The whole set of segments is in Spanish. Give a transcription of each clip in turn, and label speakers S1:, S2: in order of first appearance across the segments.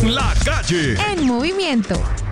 S1: La Calle.
S2: En movimiento.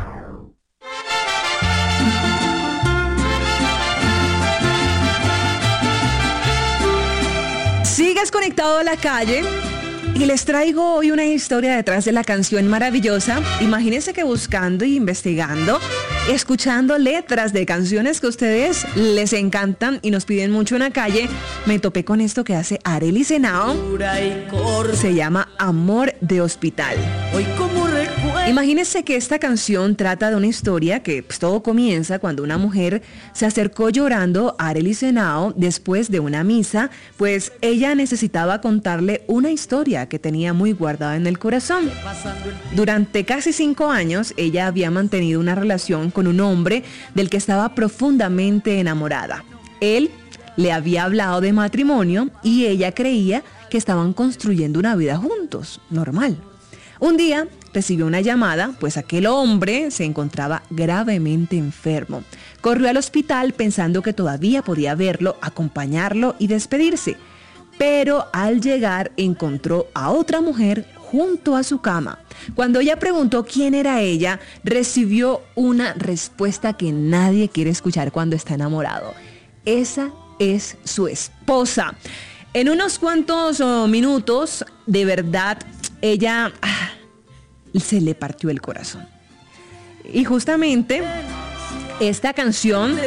S3: Sigues conectado a La Calle y les traigo hoy una historia detrás de la canción maravillosa. Imagínense que buscando y investigando, escuchando letras de canciones que a ustedes les encantan y nos piden mucho en La Calle, me topé con esto que hace Arelis Henao. Se llama Amor de Hospital. Imagínense que esta canción trata de una historia que todo comienza cuando una mujer se acercó llorando a Arelis Henao después de una misa, pues ella necesitaba contarle una historia que tenía muy guardada en el corazón. Durante casi 5 años, ella había mantenido una relación con un hombre del que estaba profundamente enamorada. Él le había hablado de matrimonio y ella creía que estaban construyendo una vida juntos, normal. Un día recibió una llamada, pues aquel hombre se encontraba gravemente enfermo. Corrió al hospital pensando que todavía podía verlo, acompañarlo y despedirse. Pero al llegar encontró a otra mujer junto a su cama. Cuando ella preguntó quién era ella, recibió una respuesta que nadie quiere escuchar cuando está enamorado. Esa es su esposa. En unos cuantos minutos, de verdad, ella se le partió el corazón. Y justamente esta canción,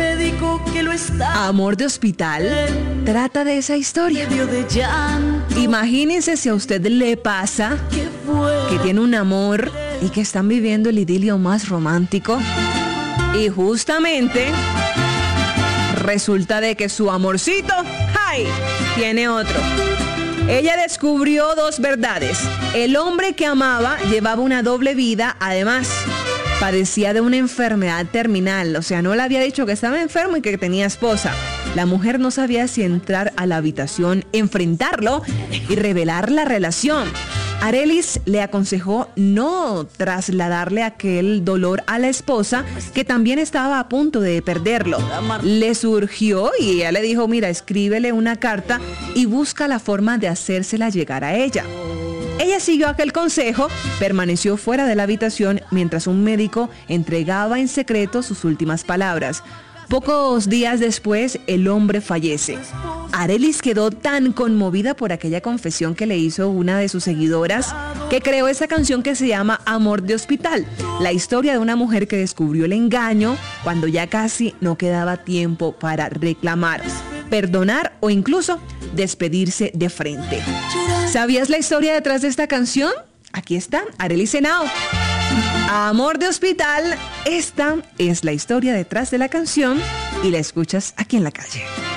S3: Amor de Hospital, trata de esa historia. Imagínense si a usted le pasa que tiene un amor y que están viviendo el idilio más romántico y justamente resulta de que su amorcito, ¡ay!, tiene otro. Ella descubrió 2 verdades. El hombre que amaba llevaba una doble vida, además padecía de una enfermedad terminal, o sea, no le había dicho que estaba enfermo y que tenía esposa. La mujer no sabía si entrar a la habitación, enfrentarlo y revelar la relación. Arelis le aconsejó no trasladarle aquel dolor a la esposa, que también estaba a punto de perderlo. Le surgió y ella le dijo, mira, escríbele una carta y busca la forma de hacérsela llegar a ella. Ella siguió aquel consejo, permaneció fuera de la habitación mientras un médico entregaba en secreto sus últimas palabras. Pocos días después, el hombre fallece. Arelis quedó tan conmovida por aquella confesión que le hizo una de sus seguidoras, que creó esa canción que se llama Amor de Hospital, la historia de una mujer que descubrió el engaño cuando ya casi no quedaba tiempo para reclamar, perdonar o incluso despedirse de frente. ¿Sabías la historia detrás de esta canción? Aquí está, Arelis Henao. Amor de Hospital, esta es la historia detrás de la canción y la escuchas aquí en La Calle.